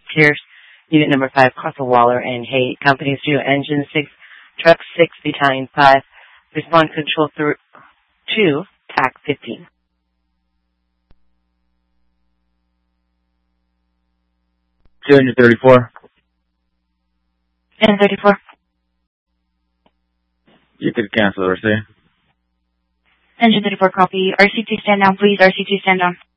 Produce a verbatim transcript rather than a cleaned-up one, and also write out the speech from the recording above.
Pierce, Unit Number five, Castle Waller and Hay, Company zero, Engine six, Truck six, Battalion five, Respond Control two, T A C fifteen. Engine thirty-four. Engine thirty-four. You could cancel, R C. Engine thirty-four, copy. R C two, stand down, please. R C two, stand down.